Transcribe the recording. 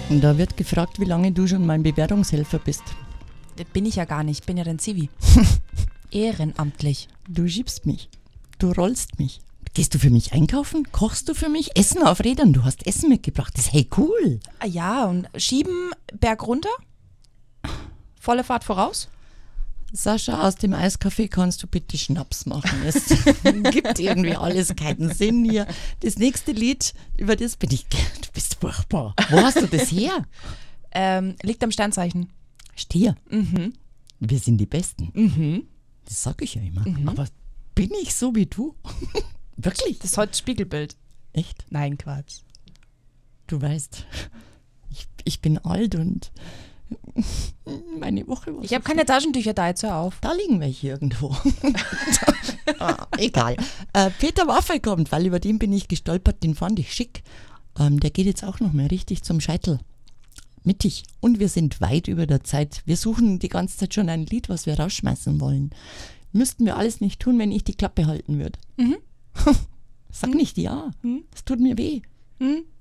Und da wird gefragt, wie lange du schon mein Bewerbungshelfer bist. Das bin ich ja gar nicht, ich bin ja dein Zivi. Ehrenamtlich. Du schiebst mich. Du rollst mich. Gehst du für mich einkaufen? Kochst du für mich? Essen auf Rädern. Du hast Essen mitgebracht. Das ist hey cool. Ja, und schieben Berg runter? Volle Fahrt voraus? Sascha, aus dem Eiscafé kannst du bitte Schnaps machen. Es gibt irgendwie alles keinen Sinn hier. Das nächste Lied, über das bin ich... Du bist furchtbar. Wo hast du das her? Liegt am Sternzeichen. Stier. Mhm. Wir sind die Besten. Mhm. Das sag ich ja immer. Aber bin ich so wie du? Wirklich? Das ist heute Spiegelbild. Echt? Nein, Quatsch. Du weißt, ich bin alt und meine Woche war Ich so habe keine Taschentücher da, jetzt hör auf. Da liegen welche irgendwo. Egal. Peter Maffay kommt, weil über den bin ich gestolpert, den fand ich schick. Der geht jetzt auch noch mal richtig zum Scheitel. Mittig. Und wir sind weit über der Zeit. Wir suchen die ganze Zeit schon ein Lied, was wir rausschmeißen wollen. Müssten wir alles nicht tun, wenn ich die Klappe halten würde. Sag nicht ja. Es tut mir weh.